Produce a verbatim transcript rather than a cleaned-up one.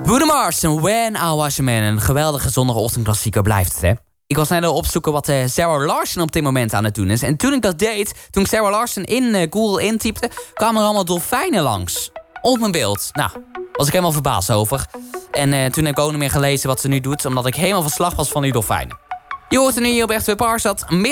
Bruno Mars en When I Was a Man. Een geweldige zondagochtendklassieker blijft het, hè? Ik was net al opzoeken wat uh, Sarah Larson op dit moment aan het doen is. En toen ik dat deed, toen ik Sarah Larson in uh, Google intypte, kwamen er allemaal dolfijnen langs. Op mijn beeld. Nou, was ik helemaal verbaasd over. En uh, toen heb ik ook nog meer gelezen wat ze nu doet, omdat ik helemaal van slag was van die dolfijnen. Je hoort er nu hier op Echt Weer Paars dat